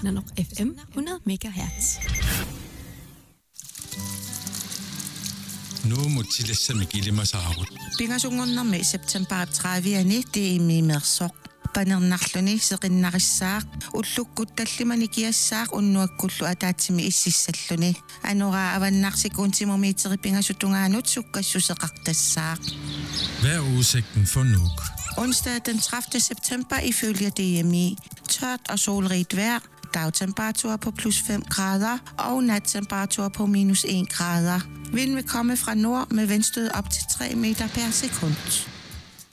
Nanoq FM 100 MHz. Nu mutilassami ilimasaarut. Pingasungornermi september 30 tiimi mersoq panernerluni seqinnarissaaq ullukkuttallimani kiassaaq unnuakkullu ataatsimi ississalluni anuraa avannarsikuntimumi pingasuttungaanut sukkassuseqartassaaq. Hvad er udsigten for Nuuk? Onsdag den 30. september ifølge DMI tørt og solrigt vejr. Dagtemperatur på plus 5 grader og nattemperatur på minus 1 grader. Vind vil komme fra nord med vindstød op til 3 meter per sekund.